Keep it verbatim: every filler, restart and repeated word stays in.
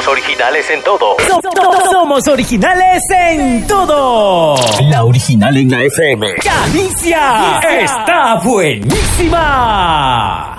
Somos originales en todo. So- so- somos originales en todo. La original en la F M. ¡Caricia! ¡Está buenísima!